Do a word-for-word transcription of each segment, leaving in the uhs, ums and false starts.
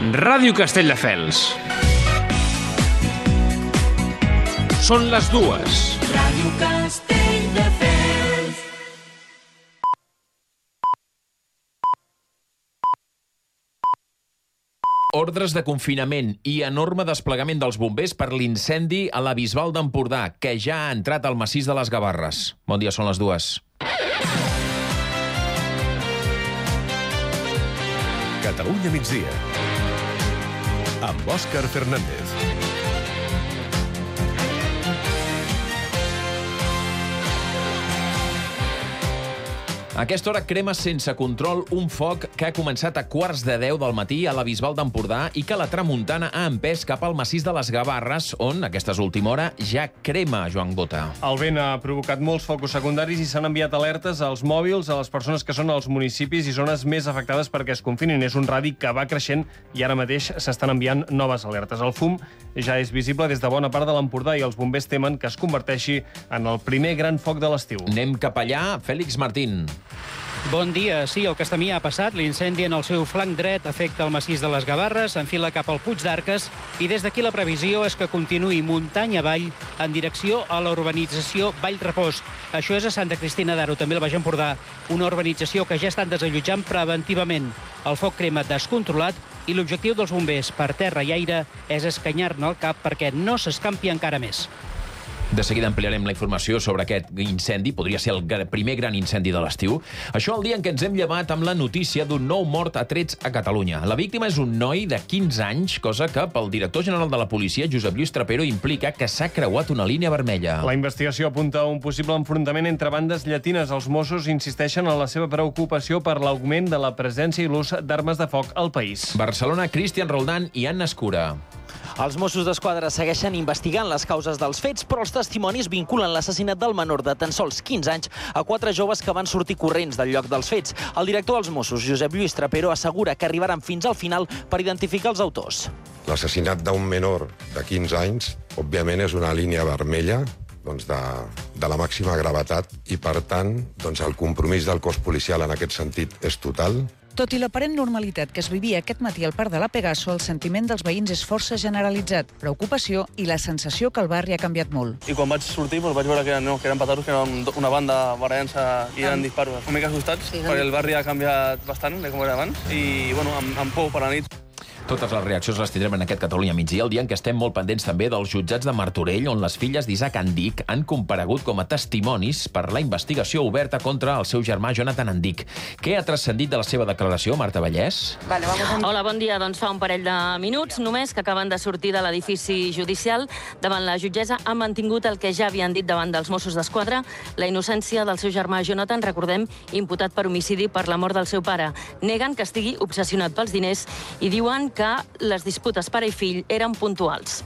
Ràdio Castelldefels. Són les dues. Ràdio Castelldefels. Ordres de confinament i enorme desplegament dels bombers per l'incendi a la Bisbal d'Empordà, que ja ha entrat al massís de les Gavarres. Bon dia, són les dues. Catalunya migdia, amb Òscar Fernández. A aquesta hora crema sense control un foc que ha començat a quarts de deu del matí a la Bisbal d'Empordà i que la tramuntana ha empès cap al massís de les Gavarres, on, aquesta última hora, ja crema, Joan Bota. El vent ha provocat molts focus secundaris i s'han enviat alertes als mòbils a les persones que són als municipis i zones més afectades perquè es confinin. És un radi que va creixent i ara mateix s'estan enviant noves alertes. El fum ja és visible des de bona part de l'Empordà i els bombers temen que es converteixi en el primer gran foc de l'estiu. Anem cap allà. Fèlix Martín. Bon dia. Sí, el Castamí ha passat. L'incendi en el seu flanc dret afecta el massís de les Gavarres, enfila cap al Puig d'Arques i des d'aquí la previsió és que continuï muntanya avall en direcció a la urbanització Vallrepòs. Això és a Santa Cristina d'Aro, també al Baix Empordà, una urbanització que ja estan desallotjant preventivament. El foc crema descontrolat i l'objectiu dels bombers per terra i aire és escanyar-ne el cap perquè no s'escampi encara més. De seguida ampliarem la informació sobre aquest incendi. Podria ser el primer gran incendi de l'estiu. Això el dia en què ens hem llevat amb la notícia d'un nou mort a trets a Catalunya. La víctima és un noi de quinze anys, cosa que pel director general de la policia, Josep Lluís Trapero, implica que s'ha creuat una línia vermella. La investigació apunta a un possible enfrontament entre bandes llatines. Els Mossos insisteixen en la seva preocupació per l'augment de la presència i l'ús d'armes de foc al país. Barcelona, Cristian Roldán i Anna Escura. Els Mossos d'Esquadra segueixen investigant les causes dels fets, però els testimonis vinculen l'assassinat del menor de tan sols quinze anys a quatre joves que van sortir corrents del lloc dels fets. El director dels Mossos, Josep Lluís Trapero, assegura que arribaran fins al final per identificar els autors. L'assassinat d'un menor de quinze anys, òbviament, és una línia vermella doncs de, de la màxima gravetat i, per tant, doncs el compromís del cos policial en aquest sentit és total. Tot i l'aparent normalitat que es vivia aquest matí al parc de la Pegaso, el sentiment dels veïns és força generalitzat, preocupació i la sensació que el barri ha canviat molt. I quan vaig sortir doncs vaig veure que eren, no, que eren pataros, que eren una banda barallant-se i eren disparos. Una mica assustats, sí, perquè el barri ha canviat bastant de com era abans i, bueno, amb, amb por per la nit. Totes les reaccions les tindrem en aquest Catalunya migdia, el dia en què estem molt pendents també dels jutjats de Martorell, on les filles d'Isaac Andic han comparegut com a testimonis per la investigació oberta contra el seu germà Jonathan Andic. Què ha transcendit de la seva declaració, Marta Vallès? Vale, vamos a... Hola, bon dia. Doncs fa un parell de minuts només que acaben de sortir de l'edifici judicial. Davant la jutgessa han mantingut el que ja havien dit davant dels Mossos d'Esquadra, la innocència del seu germà Jonathan, recordem, imputat per homicidi per la mort del seu pare. Neguen que estigui obsessionat pels diners i diuen que les disputes pare i fill eren puntuals.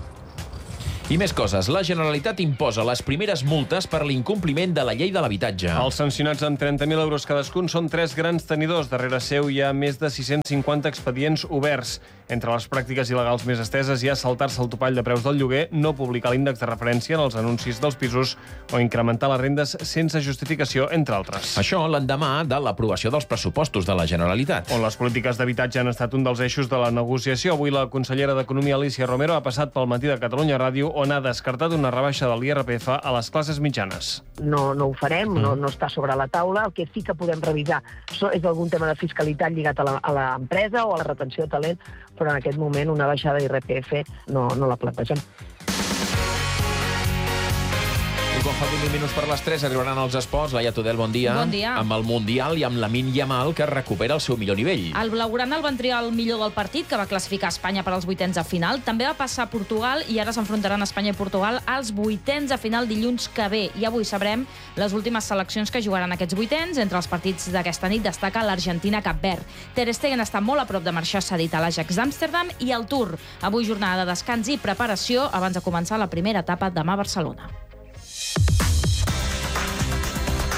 I més coses. La Generalitat imposa les primeres multes per l'incompliment de la llei de l'habitatge. Els sancionats amb trenta mil euros cadascun són tres grans tenidors. Darrere seu hi ha més de sis-cents cinquanta expedients oberts. Entre les pràctiques il·legals més esteses hi ha saltar-se el topall de preus del lloguer, no publicar l'índex de referència en els anuncis dels pisos o incrementar les rendes sense justificació, entre altres. Això l'endemà de l'aprovació dels pressupostos de la Generalitat. On les polítiques d'habitatge han estat un dels eixos de la negociació. Avui la consellera d'Economia, Alícia Romero, ha passat pel matí de Catalunya Ràdio, on ha descartat una rebaixa de l'I R P F a les classes mitjanes. No, no ho farem, mm. no, no està sobre la taula. El que sí que podem revisar és algun tema de fiscalitat lligat a l'empresa o a la retenció de talent, però en aquest moment una baixada d'I R P F no, no la plantegem. I quan faltin vint minuts per les tres arribaran els esports. Laia Tudel, bon dia. Bon dia. Amb el Mundial i amb Lamine Yamal, que recupera el seu millor nivell. El blaugrana el van triar el millor del partit, que va classificar Espanya per als vuitens de final. També va passar a Portugal i ara s'enfrontaran Espanya i Portugal als vuitens de final dilluns que ve. I avui sabrem les últimes seleccions que jugaran aquests vuitens. Entre els partits d'aquesta nit destaca l'Argentina-Cap Verd. Ter Stegen està molt a prop de marxar cedit a l'Ajax d'Amsterdam i el Tour. Avui jornada de descans i preparació abans de començar la primera etapa demà a Barcelona. A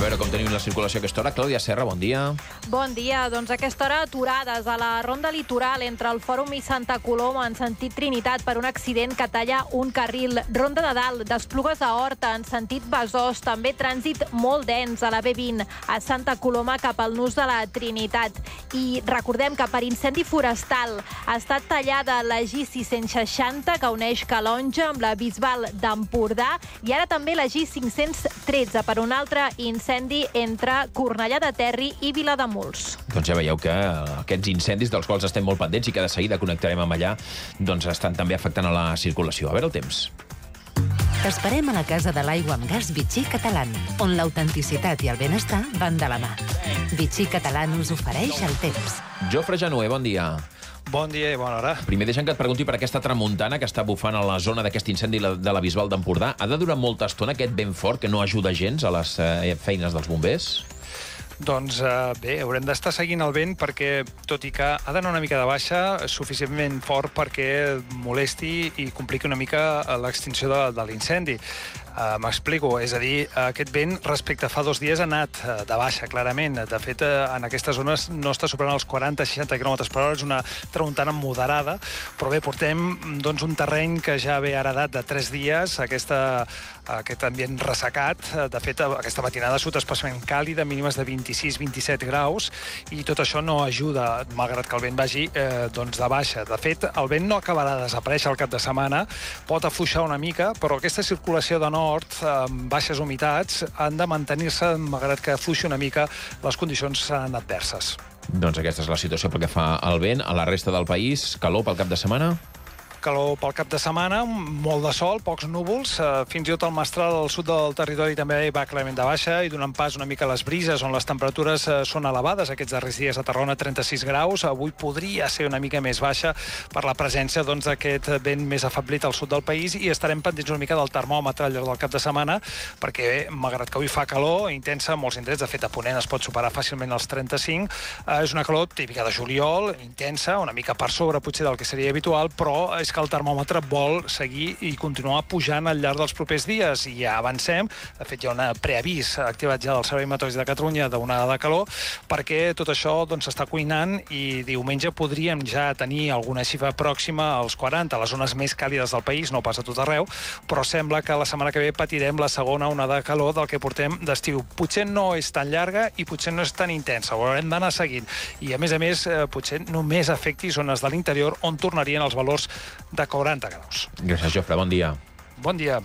veure com tenim la circulació a aquesta hora. Clàudia Serra, bon dia. Bon dia. Doncs a aquesta hora aturades a la ronda litoral entre el Fòrum i Santa Coloma en sentit Trinitat per un accident que talla un carril. Ronda de Dalt, d'Esplugues a Horta en sentit Besòs. També trànsit molt dens a la B vint a Santa Coloma cap al nus de la Trinitat. I recordem que per incendi forestal ha estat tallada la G sis-cents seixanta que uneix Calonja amb la Bisbal d'Empordà i ara també la G cinc-cents tretze per un altre incendi entre Cornellà de Terri i Vilademuls. Doncs ja veieu que aquests incendis, dels quals estem molt pendents i que de seguida connectarem amb allà, doncs estan també afectant a la circulació. A veure el temps. T'esperem a la Casa de l'Aigua amb Gas Vichy Catalán, on l'autenticitat i el benestar van de la mà. Vichy Catalán us ofereix el temps. Jofre Januer, bon dia. Bon dia i bona hora. Primer, deixa'm que et pregunti per aquesta tramuntana que està bufant a la zona d'aquest incendi de la Bisbal d'Empordà. Ha de durar molta estona aquest vent fort que no ajuda gens a les eh, feines dels bombers? Doncs eh, bé, haurem d'estar seguint el vent perquè, tot i que ha d'anar una mica de baixa, és suficientment fort perquè molesti i compliqui una mica l'extinció de, de l'incendi. Uh, M'explico, és a dir, aquest vent respecte a fa dos dies ha anat uh, de baixa, clarament. De fet, uh, en aquestes zones no està superant els quaranta a seixanta quilòmetres per hora, és una tramuntana moderada, però bé, portem doncs, un terreny que ja ve heredat de tres dies, aquesta, aquest ambient ressecat. De fet, aquesta matinada ha sigut especialment càlida, mínimes de vint-i-sis a vint-i-set graus, i tot això no ajuda, malgrat que el vent vagi eh, doncs de baixa. De fet, el vent no acabarà de desaparèixer al cap de setmana, pot afluixar una mica, però aquesta circulació de nord amb baixes humitats han de mantenir-se, malgrat que afluixi una mica, les condicions seran adverses. Doncs aquesta és la situació pel que fa al vent. A la resta del país, calor pel cap de setmana? Calor pel cap de setmana, molt de sol, pocs núvols, fins i tot el mestral al sud del territori també va clarament de baixa i donant pas una mica a les brises, on les temperatures són elevades aquests darrers dies a Tarragona, trenta-sis graus. Avui podria ser una mica més baixa per la presència d'aquest doncs, vent més afeblit al sud del país, i estarem pendents una mica del termòmetre al llarg del cap de setmana, perquè malgrat que avui fa calor intensa, molts indrets, de fet a Ponent es pot superar fàcilment els trenta-cinc, és una calor típica de juliol, intensa, una mica per sobre potser del que seria habitual, però és que el termòmetre vol seguir i continuar pujant al llarg dels propers dies, i ja avancem. De fet, hi ha un preavís activat ja del Servei Meteorològic de Catalunya d'onada de calor, perquè tot això doncs, s'està cuinant, i diumenge podríem ja tenir alguna xifra pròxima als quaranta, les zones més càlides del país, no passa a tot arreu, però sembla que la setmana que ve patirem la segona onada de calor del que portem d'estiu. Potser no és tan llarga i potser no és tan intensa, ho haurem d'anar seguint, i a més a més eh, potser només afecti zones de l'interior on tornarien els valors de quaranta graus. Gràcies, Jofre. Bon dia. Bon dia.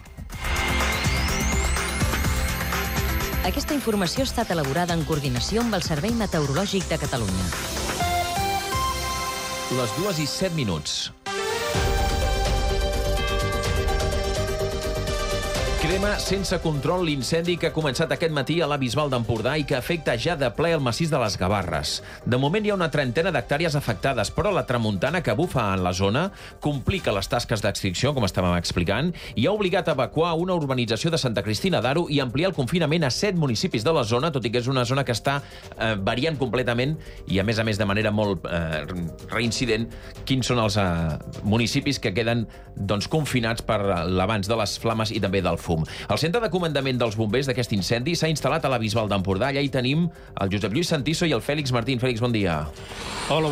Aquesta informació ha estat elaborada en coordinació amb el Servei Meteorològic de Catalunya. Les dues i set minuts. Crema sense control l'incendi que ha començat aquest matí a la Bisbal d'Empordà i que afecta ja de ple el massís de les Gavarres. De moment hi ha una trentena d'hectàrees afectades, però la tramuntana que bufa en la zona complica les tasques d'extinció, com estàvem explicant, i ha obligat a evacuar una urbanització de Santa Cristina d'Aro i ampliar el confinament a set municipis de la zona, tot i que és una zona que està eh, variant completament i, a més a més, de manera molt eh, reincident, quins són els eh, municipis que queden doncs, confinats per l'avanç de les flames i també del fum. El centre de comandament dels bombers d'aquest incendi s'ha instal·lat a la Bisbal d'Empordà. Allà hi tenim el Josep Lluís Santiso i el Fèlix Martín. Fèlix, bon dia. Hola,